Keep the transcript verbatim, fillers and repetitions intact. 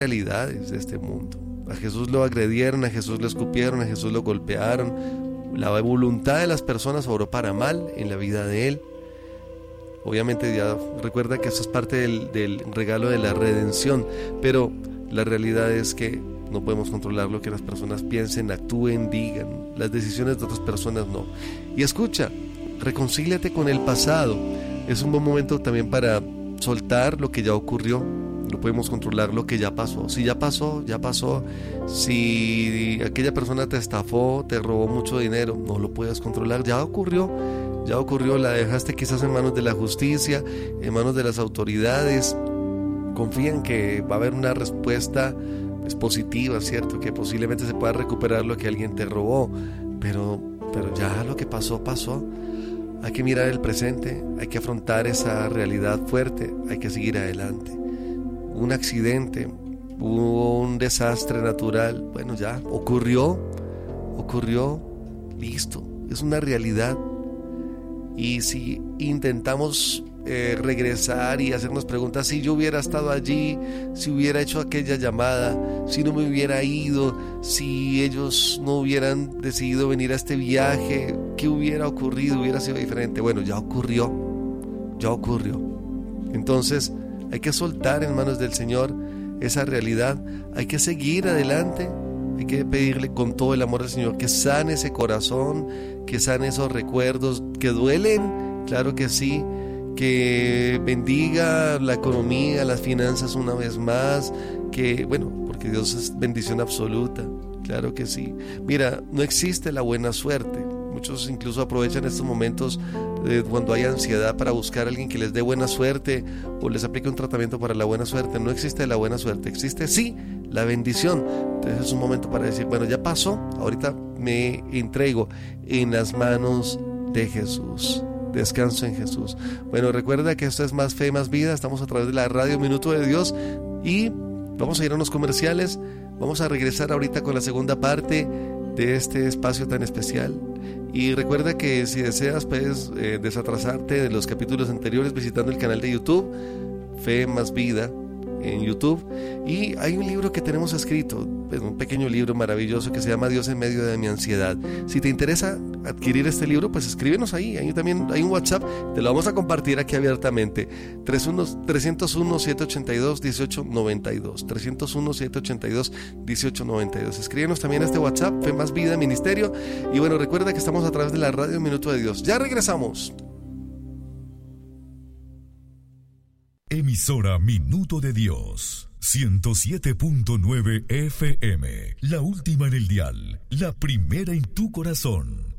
realidades de este mundo. A Jesús lo agredieron, a Jesús lo escupieron, a Jesús lo golpearon. La voluntad de las personas obró para mal en la vida de Él. Obviamente ya recuerda que eso es parte del, del regalo de la redención, pero la realidad es que no podemos controlar lo que las personas piensen, actúen, digan. Las decisiones de otras personas no. Y escucha, reconcíliate con el pasado. Es un buen momento también para soltar lo que ya ocurrió. No podemos controlar lo que ya pasó. Si ya pasó, ya pasó. Si aquella persona te estafó, te robó mucho dinero, no lo puedes controlar. Ya ocurrió, ya ocurrió. La dejaste quizás en manos de la justicia, en manos de las autoridades. Confía en que va a haber una respuesta pues, positiva, ¿cierto? Que posiblemente se pueda recuperar lo que alguien te robó. Pero, pero ya lo que pasó, pasó. Hay que mirar el presente, hay que afrontar esa realidad fuerte, hay que seguir adelante. Un accidente, hubo un desastre natural, bueno, ya ocurrió, ocurrió, listo, es una realidad. Y si intentamos eh, regresar y hacernos preguntas, si yo hubiera estado allí, si hubiera hecho aquella llamada, si no me hubiera ido, si ellos no hubieran decidido venir a este viaje, ¿qué hubiera ocurrido? Hubiera sido diferente. Bueno, ya ocurrió, ya ocurrió. Entonces hay que soltar en manos del Señor esa realidad, hay que seguir adelante, hay que pedirle con todo el amor al Señor que sane ese corazón, que sane esos recuerdos que duelen, claro que sí, que bendiga la economía, las finanzas una vez más, que bueno, porque Dios es bendición absoluta, claro que sí. Mira, no existe la buena suerte. Muchos incluso aprovechan estos momentos eh, cuando hay ansiedad para buscar a alguien que les dé buena suerte o les aplique un tratamiento para la buena suerte. No existe la buena suerte, existe sí la bendición. Entonces es un momento para decir, bueno, ya pasó, ahorita me entrego en las manos de Jesús. Descanso en Jesús. Bueno, recuerda que esto es Más Fe, Más Vida. Estamos a través de la radio Minuto de Dios y vamos a ir a unos comerciales. Vamos a regresar ahorita con la segunda parte de este espacio tan especial. Y recuerda que si deseas puedes eh, desatrasarte de los capítulos anteriores visitando el canal de YouTube Fe Más Vida en YouTube. Y hay un libro que tenemos escrito, pues un pequeño libro maravilloso que se llama Dios en medio de mi ansiedad. Si te interesa adquirir este libro, pues escríbenos ahí. Ahí también hay un WhatsApp, te lo vamos a compartir aquí abiertamente. tres uno uno, siete ocho dos, uno ocho nueve dos. tres uno uno, siete ocho dos, uno ocho nueve dos. Escríbenos también a este WhatsApp, Fe Más Vida Ministerio. Y bueno, recuerda que estamos a través de la radio Minuto de Dios. Ya regresamos. Emisora Minuto de Dios, ciento siete punto nueve F M, la última en el dial, la primera en tu corazón.